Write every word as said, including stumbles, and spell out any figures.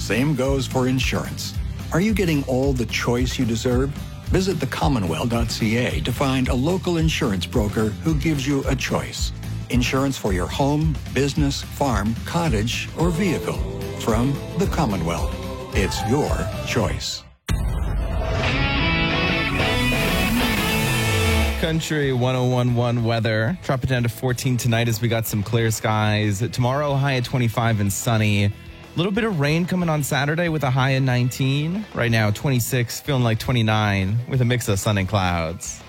same goes for insurance. Are you getting all the choice you deserve? Visit the commonwealth dot c a to find a local insurance broker who gives you a choice. Insurance for your home, business, farm, cottage, or vehicle. From the Commonwealth. It's your choice. Country one oh one point one weather. Drop it down to fourteen tonight as we got some clear skies. Tomorrow, high at twenty-five and sunny. A little bit of rain coming on Saturday with a high of nineteen. Right now, twenty-six, feeling like twenty-nine with a mix of sun and clouds.